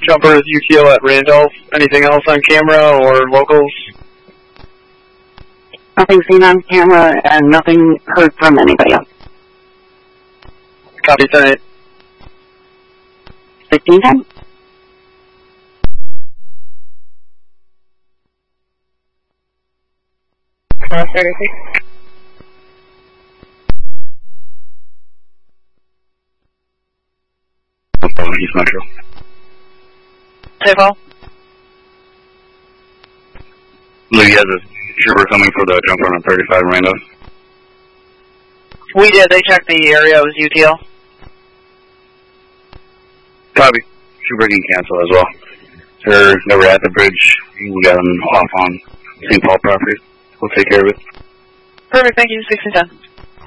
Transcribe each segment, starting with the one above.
Jumper UTL at Randolph. Anything else on camera or locals? Nothing seen on camera and nothing heard from anybody else. Copy, 10-8. 1610? Cross 36. East Metro. Tiffle. Lou, you have a trooper coming for the jumper on 35 Randolph. We did. They checked the area. It was UTL. Copy. Trooper can cancel as well. They were at the bridge. We got them off on St. Paul property. We'll take care of it. Perfect. Thank you. 1610.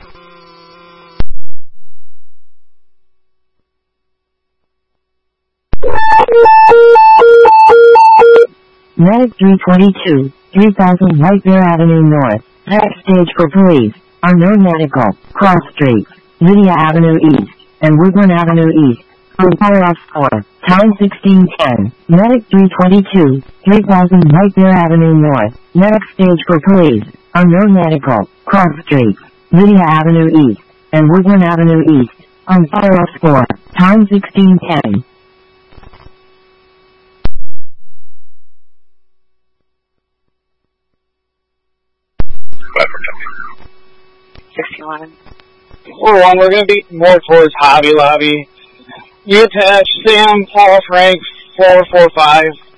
Medic 322, 3000 White Bear Avenue North. Next stage for police. Unknown medical. Cross Streets. Lydia Avenue East. And Woodland Avenue East. On fire 4. Time 1610. Medic 322, 3000 White Bear Avenue North. Next stage for police. Unknown medical. Cross Streets. Lydia Avenue East. And Woodland Avenue East. On fire 4. Time 1610. We're going to be more towards Hobby Lobby. You attach Sam Paul Frank 445.